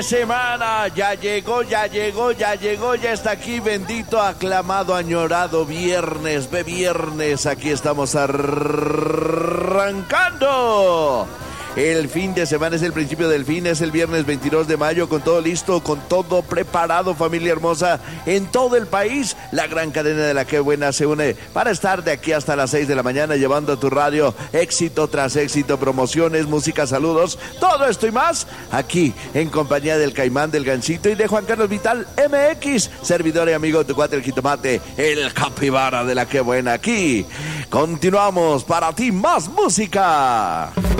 Semana, ya llegó, ya está aquí, bendito, aclamado, añorado viernes, aquí estamos arrancando. El fin de semana es el principio del fin, es el viernes 22 de mayo, con todo listo, con todo preparado, familia hermosa, en todo el país. La gran cadena de La Qué Buena se une para estar de aquí hasta las 6 de la mañana, llevando a tu radio éxito tras éxito, promociones, música, saludos, todo esto y más, aquí en compañía del Caimán, del Ganchito y de Juan Carlos Vital MX, servidor y amigo de tu cuate el jitomate, el capibara de La Qué Buena. Aquí continuamos, para ti más música.